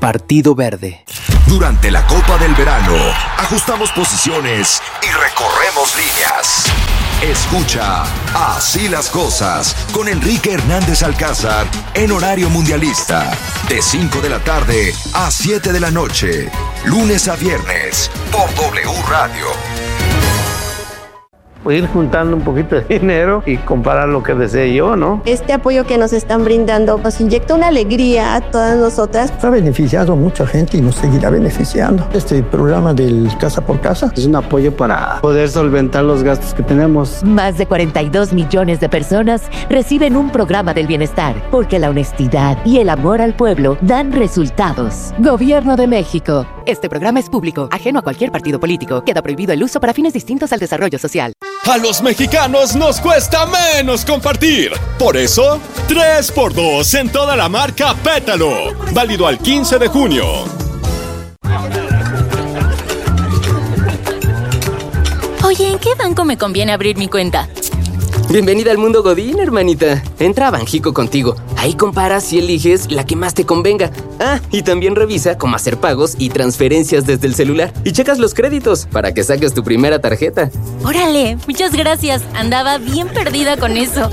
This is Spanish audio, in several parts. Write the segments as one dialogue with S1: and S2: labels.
S1: Partido Verde.
S2: Durante la Copa del Verano, ajustamos posiciones y recorremos líneas. Escucha Así las Cosas con Enrique Hernández Alcázar en horario mundialista. De 5 de la tarde a 7 de la noche. Lunes a viernes por W Radio.
S3: Voy a ir juntando un poquito de dinero y comprar lo que desee yo, ¿no?
S4: Este apoyo que nos están brindando nos inyecta una alegría a todas nosotras.
S5: Ha beneficiado a mucha gente y nos seguirá beneficiando. Este programa del Casa por Casa
S3: es un apoyo para poder solventar los gastos que tenemos.
S6: Más de 42 millones de personas reciben un programa del bienestar, porque la honestidad y el amor al pueblo dan resultados. Gobierno de México. Este programa es público, ajeno a cualquier partido político. Queda prohibido el uso para fines distintos al desarrollo social.
S7: A los mexicanos nos cuesta menos compartir. Por eso, 3x2 en toda la marca Pétalo. Válido al 15 de junio.
S8: Oye, ¿en qué banco me conviene abrir mi cuenta?
S9: Bienvenida al mundo Godín, hermanita. Entra a Banjico Contigo. Ahí comparas y eliges la que más te convenga. Ah, y también revisa cómo hacer pagos y transferencias desde el celular. Y checas los créditos para que saques tu primera tarjeta.
S8: ¡Órale! Muchas gracias. Andaba bien perdida con eso.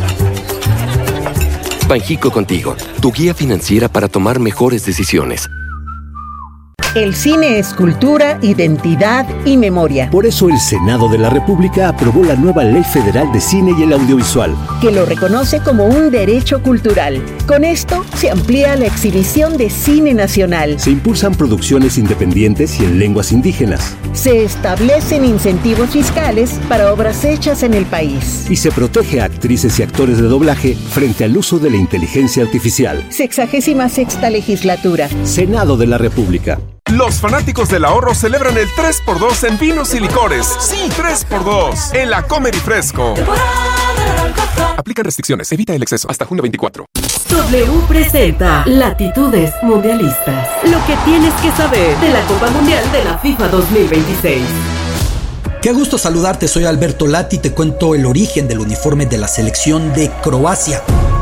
S10: Banjico Contigo, tu guía financiera para tomar mejores decisiones.
S11: El cine es cultura, identidad y memoria.
S12: Por eso el Senado de la República aprobó la nueva Ley Federal de Cine y el Audiovisual,
S11: que lo reconoce como un derecho cultural. Con esto se amplía la exhibición de cine nacional.
S12: Se impulsan producciones independientes y en lenguas indígenas.
S11: Se establecen incentivos fiscales para obras hechas en el país.
S12: Y se protege a actrices y actores de doblaje frente al uso de la inteligencia artificial.
S11: 66ª legislatura.
S12: Senado de la República.
S13: Los fanáticos del ahorro celebran el 3x2 en vinos y licores. Sí, 3x2 en la Comer y Fresco. Aplican restricciones, evita el exceso. Hasta junio 24.
S14: W presenta Latitudes Mundialistas. Lo que tienes que saber de la Copa Mundial de la FIFA 2026.
S15: Qué gusto saludarte, soy Alberto Lati y te cuento el origen del uniforme de la selección de Croacia.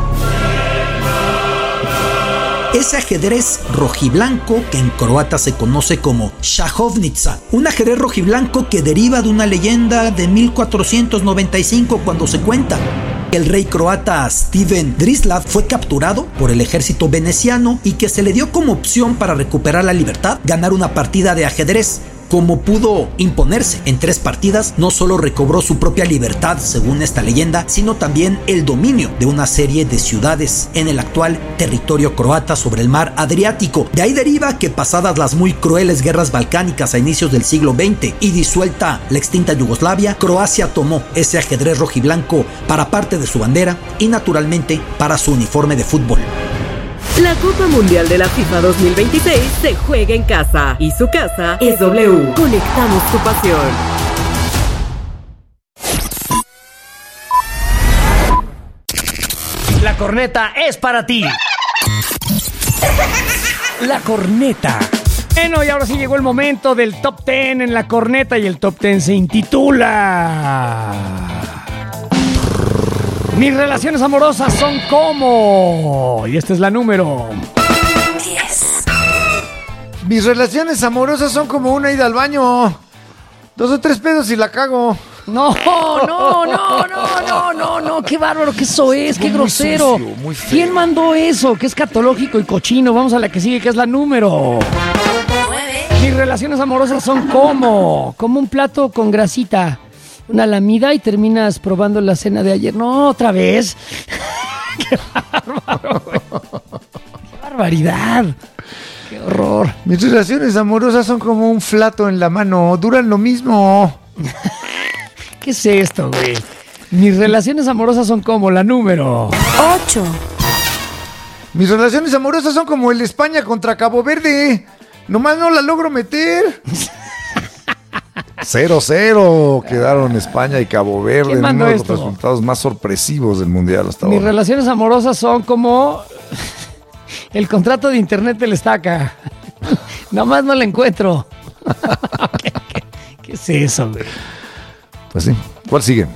S15: Ese ajedrez rojiblanco que en croata se conoce como šahovnica, un ajedrez rojiblanco que deriva de una leyenda de 1495 cuando se cuenta que el rey croata Steven Drislav fue capturado por el ejército veneciano y que se le dio como opción para recuperar la libertad ganar una partida de ajedrez. Como pudo imponerse en 3 partidas, no solo recobró su propia libertad, según esta leyenda, sino también el dominio de una serie de ciudades en el actual territorio croata sobre el mar Adriático. De ahí deriva que, pasadas las muy crueles guerras balcánicas a inicios del siglo XX y disuelta la extinta Yugoslavia, Croacia tomó ese ajedrez rojiblanco para parte de su bandera y naturalmente para su uniforme de fútbol.
S14: La Copa Mundial de la FIFA 2026 se juega en casa y su casa es W. Conectamos tu pasión.
S16: La corneta es para ti. La corneta. Bueno, y ahora sí llegó el momento del Top 10 en la corneta y el Top 10 se intitula... Mis relaciones amorosas son como... Y esta es la número
S17: 10.
S18: Mis relaciones amorosas son como una ida al baño. 2 o 3 pedos y la cago.
S16: No, qué bárbaro que eso es, qué grosero.
S18: Sucio, muy feo.
S16: ¿Quién mandó eso? Que es catológico y cochino. Vamos a la que sigue, que es la número
S17: 9.
S16: Mis relaciones amorosas son como un plato con grasita. Una lamida y terminas probando la cena de ayer. No, otra vez. ¡Qué bárbaro, güey! ¡Qué barbaridad! ¡Qué horror!
S18: Mis relaciones amorosas son como un flato en la mano. Duran lo mismo.
S16: ¿Qué es esto, güey? Mis relaciones amorosas son como la número
S17: 8.
S18: Mis relaciones amorosas son como el España contra Cabo Verde. Nomás no la logro meter. 0-0 quedaron España y Cabo Verde en uno de los resultados más sorpresivos del Mundial hasta ahora.
S16: Mis relaciones amorosas son como el contrato de internet del Estaca. Nomás no lo encuentro. ¿Qué es eso, güey?
S18: Pues sí. ¿Cuál sigue?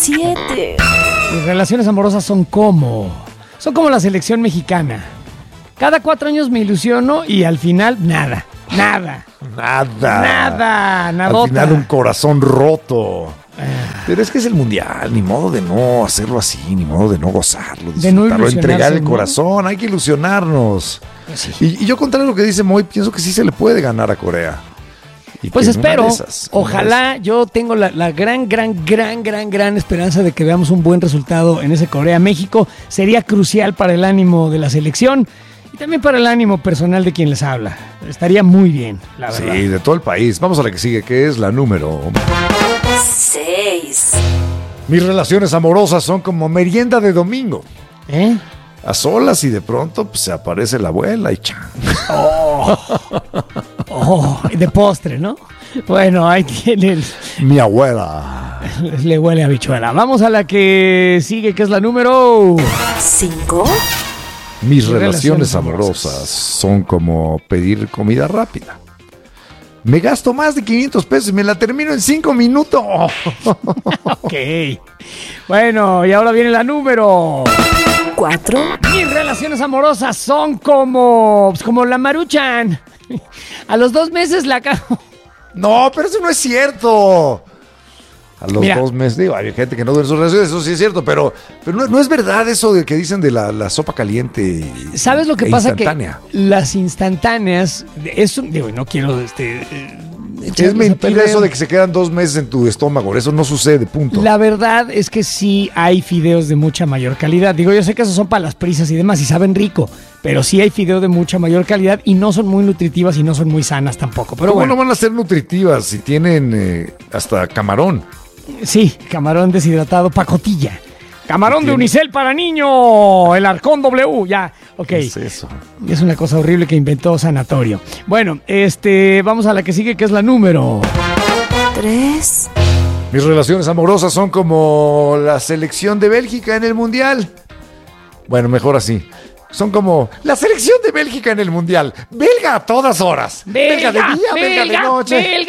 S17: 7.
S16: Mis relaciones amorosas son como la selección mexicana. Cada 4 años me ilusiono y al final nada.
S18: Al final un corazón roto. Pero es que es el mundial, ni modo de no hacerlo así, ni modo de no gozarlo, disfrutarlo, entregar el corazón, hay que ilusionarnos.
S16: Sí.
S18: Y yo, contrario a lo que dice Moy, pienso que sí se le puede ganar a Corea.
S16: Pues espero, ojalá, yo tengo la gran esperanza de que veamos un buen resultado en ese Corea-México. Sería crucial para el ánimo de la selección y también para el ánimo personal de quien les habla. Estaría muy bien, la verdad.
S18: Sí, de todo el país. Vamos a la que sigue, que es la número
S17: 6.
S18: Mis relaciones amorosas son como merienda de domingo. A solas y de pronto pues, se aparece la abuela y chan.
S16: De postre, ¿no? Bueno, ahí tienen.
S18: Mi abuela.
S16: Le huele a habichuela. Vamos a la que sigue, que es la número
S17: 5.
S18: Mis relaciones amorosas son como pedir comida rápida. Me gasto más de 500 pesos y me la termino en 5 minutos.
S16: Ok. Bueno, y ahora viene la número
S17: 4.
S16: Mis relaciones amorosas son como la Maruchan. A los 2 meses la cago.
S18: No, pero eso no es cierto. A los 2 meses, digo, hay gente que no duele sus relaciones, eso sí es cierto, pero no es verdad eso de que dicen de la sopa caliente.
S16: ¿Sabes lo que pasa? Que las instantáneas, eso, digo, no quiero
S18: es mentira eso de que se quedan 2 meses en tu estómago, eso no sucede, punto.
S16: La verdad es que sí hay fideos de mucha mayor calidad. Digo, yo sé que esos son para las prisas y demás y saben rico, pero sí hay fideos de mucha mayor calidad y no son muy nutritivas y no son muy sanas tampoco. Pero
S18: ¿cómo
S16: bueno,
S18: no van a ser nutritivas si tienen hasta camarón?
S16: Sí, camarón deshidratado, pacotilla. Camarón de unicel para niño, el Arcón W, ya, ok.
S18: ¿Qué es eso?
S16: Es una cosa horrible que inventó Sanatorio. Bueno, vamos a la que sigue, que es la número
S17: 3.
S18: Mis relaciones amorosas son como la selección de Bélgica en el Mundial. Bueno, mejor así. Son como la selección de Bélgica en el Mundial. Belga a todas horas. Belga de día, belga de noche.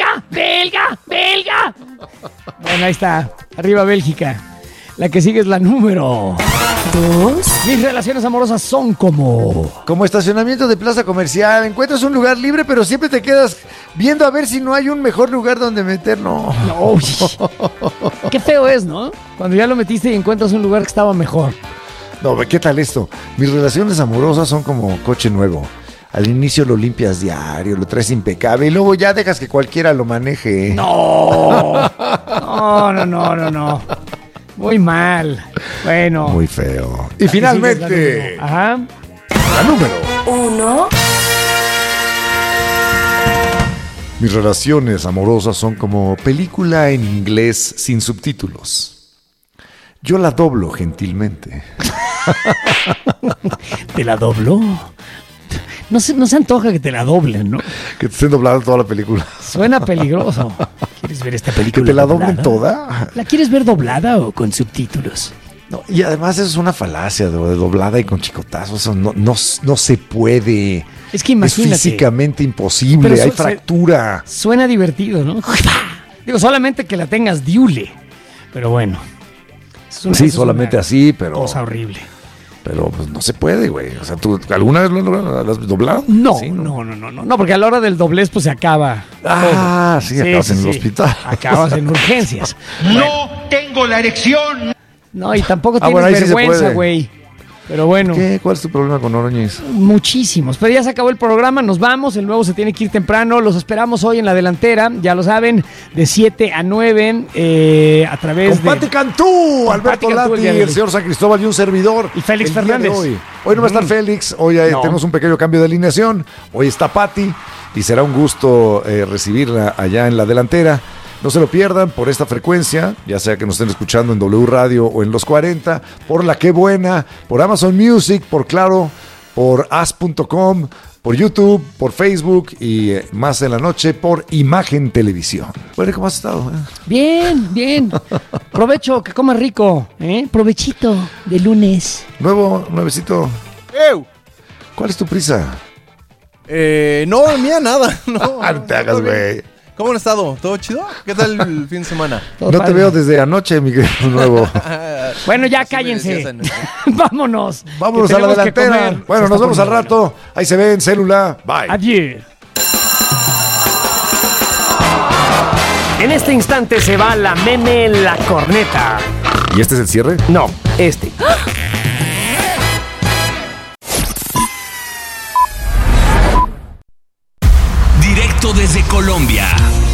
S16: Belga. Bueno, ahí está. Arriba Bélgica. La que sigue es la número
S17: 2.
S16: Mis relaciones amorosas son como
S18: estacionamiento de plaza comercial. Encuentras un lugar libre, pero siempre te quedas viendo a ver si no hay un mejor lugar donde meter. No.
S16: Qué feo es, ¿no? Cuando ya lo metiste y encuentras un lugar que estaba mejor.
S18: No, ¿qué tal esto? Mis relaciones amorosas son como coche nuevo. Al inicio lo limpias diario, lo traes impecable y luego ya dejas que cualquiera lo maneje.
S16: No. Muy mal. Bueno.
S18: Muy feo. Y finalmente,
S16: la
S18: número
S17: 1.
S18: Mis relaciones amorosas son como película en inglés sin subtítulos. Yo la doblo gentilmente.
S16: ¿Te la doblo? No se antoja que te la doblen, ¿no?
S18: Que te estén doblando toda la película.
S16: Suena peligroso. ¿Quieres ver esta película?
S18: ¿Que te la doblen toda?
S16: ¿La quieres ver doblada o con subtítulos?
S18: No, y además eso es una falacia de doblada y con chicotazos. Eso no se puede.
S16: Es que imagínate.
S18: Es físicamente imposible. Pero hay fractura.
S16: Suena divertido, ¿no? Digo, solamente que la tengas diule. Pero bueno.
S18: Sí, solamente así, pero...
S16: Cosa horrible.
S18: Pero pues no se puede, güey. O sea, ¿tú alguna vez lo has doblado?
S16: No,
S18: ¿sí?
S16: No, porque a la hora del doblez pues se acaba.
S18: Sí, acabas en el hospital.
S16: Acabas en urgencias.
S1: No tengo la erección.
S16: No, y tampoco tienes vergüenza, güey. Pero bueno.
S18: ¿Cuál es tu problema con Oroñez?
S16: Muchísimos. Pero ya se acabó el programa, nos vamos. El nuevo se tiene que ir temprano. Los esperamos hoy en la delantera, ya lo saben, de 7 a 9 a través
S18: con Pati Cantú, Alberto Lati, el señor San Cristóbal y un servidor.
S16: Y Félix Fernández.
S18: Hoy no va a estar Félix, hoy tenemos un pequeño cambio de alineación. Hoy está Pati y será un gusto recibirla allá en la delantera. No se lo pierdan por esta frecuencia, ya sea que nos estén escuchando en W Radio o en Los 40, por La Qué Buena, por Amazon Music, por Claro, por as.com, por YouTube, por Facebook y más en la noche por Imagen Televisión. Bueno, ¿cómo has estado?
S16: Bien. Provecho, que comas rico, Provechito de lunes.
S18: Nuevecito. ¿Cuál es tu prisa?
S19: No, mía, nada. No
S18: te hagas, güey.
S19: ¿Cómo han estado? ¿Todo chido? ¿Qué tal el fin de semana?
S18: No te veo desde anoche, mi querido nuevo.
S16: Bueno, ya cállense. Vámonos.
S18: Vámonos a la delantera. Bueno, nos vemos al rato. Ahí se ve en célula. Bye.
S16: Adiós.
S20: En este instante se va la meme la corneta.
S18: ¿Y este es el cierre?
S20: No, este.
S2: Directo desde Colombia.